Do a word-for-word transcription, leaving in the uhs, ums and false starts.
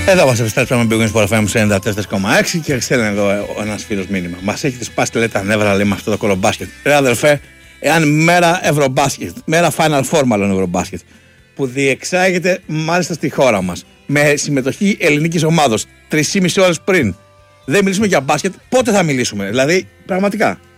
Εδώ μας επιστρέψαμε με Big Wins Sport εφ εμ ενενήντα τέσσερα κόμμα έξι και στέλνει εδώ ένας φίλος μήνυμα. Μας έχετε σπάσει λέει, τα νεύρα λέει, με αυτό το κολομπάσκετ. Ρε αδερφέ, εάν μέρα Ευρωμπάσκετ, μέρα Final Four μάλλον Ευρωμπάσκετ, που διεξάγεται μάλιστα στη χώρα μας, με συμμετοχή ελληνικής ομάδος, τρεις και μισή ώρες πριν, δεν μιλήσουμε για μπάσκετ, πότε θα μιλήσουμε, δηλαδή πραγματικά.